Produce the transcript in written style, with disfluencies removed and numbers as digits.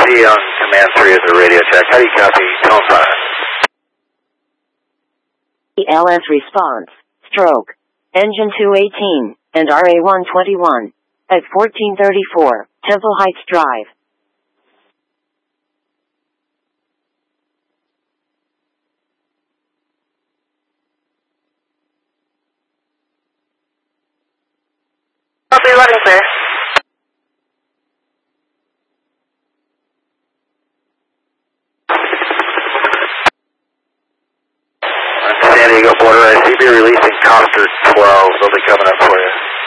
LSC on command 3 is a radio check. How do you copy tone 5? ELS response, stroke, engine 218, and RA-121, at 1434, Temple Heights Drive. Copy, loading, sir. San Diego border, I see you releasing Copter 12. They'll be coming up for you.